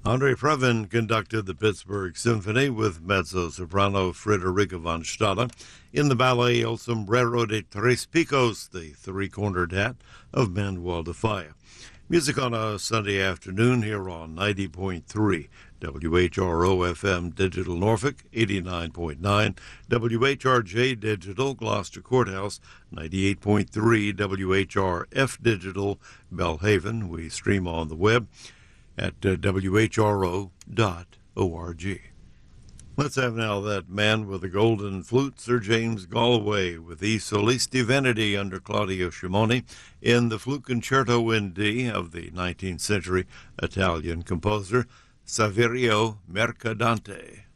Andre Previn conducted the Pittsburgh Symphony with mezzo-soprano Frederica von Stade in the ballet El Sombrero de Tres Picos, the three-cornered hat of Manuel de Falla. Music on a Sunday afternoon here on 90.3 WHRO FM Digital Norfolk, 89.9 WHRJ Digital Gloucester Courthouse, 98.3 WHRF Digital Belhaven. We stream on the web at whro.org. Let's have now that man with the golden flute, Sir James Galway, with I Solisti Veneti under Claudio Scimoni in the Flute Concerto in D of the 19th century Italian composer Saverio Mercadante.